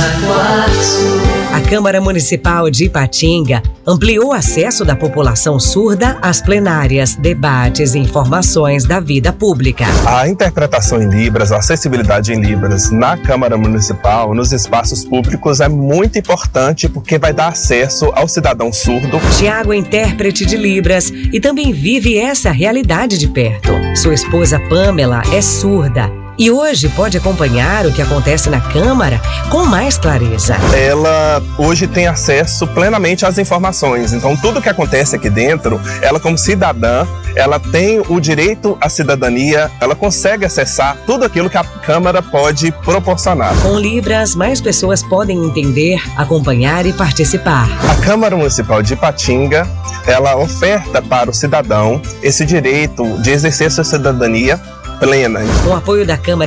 A Câmara Municipal de Ipatinga ampliou o acesso da população surda às plenárias, debates e informações da vida pública. A interpretação em Libras, a acessibilidade em Libras na Câmara Municipal, nos espaços públicos, é muito importante porque vai dar acesso ao cidadão surdo. Tiago é intérprete de Libras e também vive essa realidade de perto. Sua esposa Pamela é surda e hoje pode acompanhar o que acontece na Câmara com mais clareza. Ela hoje tem acesso plenamente às informações, então tudo que acontece aqui dentro, ela como cidadã, ela tem o direito à cidadania, ela consegue acessar tudo aquilo que a Câmara pode proporcionar. Com Libras, mais pessoas podem entender, acompanhar e participar. A Câmara Municipal de Ipatinga, ela oferta para o cidadão esse direito de exercer sua cidadania plena. Com o apoio da Câmara